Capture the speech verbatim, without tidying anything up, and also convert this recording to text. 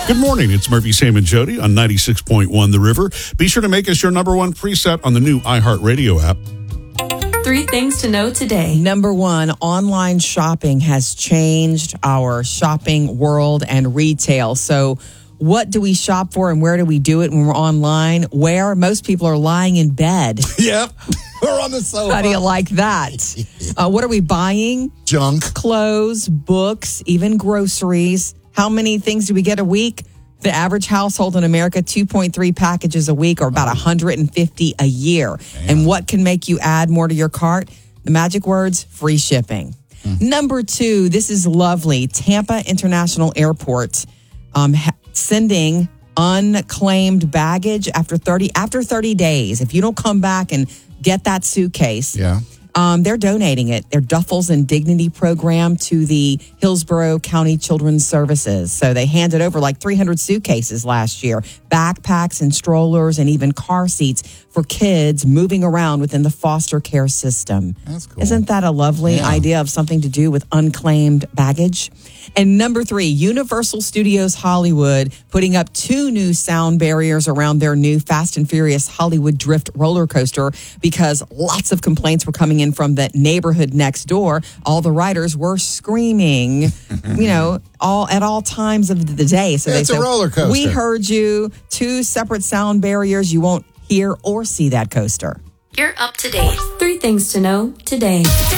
Good morning. It's Murphy, Sam, and Jody on ninety-six point one The River. Be sure to make us your number one preset on the new iHeartRadio app. Three things to know today. Number one, online shopping has changed our shopping world and retail. So what do we shop for and where do we do it when we're online? Where most people are lying in bed. Yep. We're on the sofa. How do you like that? Uh, what are we buying? Junk. Clothes, books, even groceries. How many things do we get a week? The average household in America, two point three packages a week, or about one hundred fifty a year. Damn. And what can make you add more to your cart? The magic words, free shipping. Mm. Number two, this is lovely. Tampa International Airport um, ha- sending unclaimed baggage after thirty after thirty days. If you don't come back and get that suitcase, yeah. Um, they're donating it, their Duffels and Dignity program, to the Hillsborough County Children's Services. So they handed over like three hundred suitcases last year, backpacks and strollers and even car seats for kids moving around within the foster care system. That's cool. Isn't that a lovely yeah. idea of something to do with unclaimed baggage? And number three, Universal Studios Hollywood putting up two new sound barriers around their new Fast and Furious Hollywood Drift roller coaster because lots of complaints were coming in from the neighborhood next door. All the riders were screaming, you know, all at all times of the day. So yeah, they it's said, a roller coaster. We heard you. Two separate sound barriers. You won't hear or see that coaster. You're up to date. Three things to know today.